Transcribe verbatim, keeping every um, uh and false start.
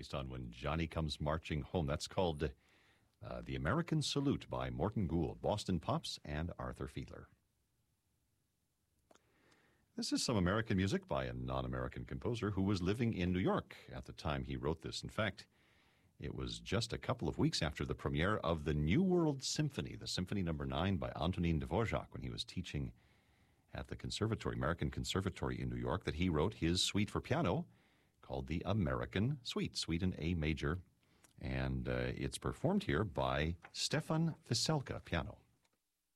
based on When Johnny Comes Marching Home. That's called uh, The American Salute by Morton Gould, Boston Pops, and Arthur Fiedler. This is some American music by a non-American composer who was living in New York at the time he wrote this. In fact, it was just a couple of weeks after the premiere of the New World Symphony, the Symphony Number Nine by Antonin Dvorak, when he was teaching at the Conservatory, American Conservatory in New York, that he wrote his suite for piano called the American Suite, Suite in A major. And uh, it's performed here by Stefan Veselka, piano.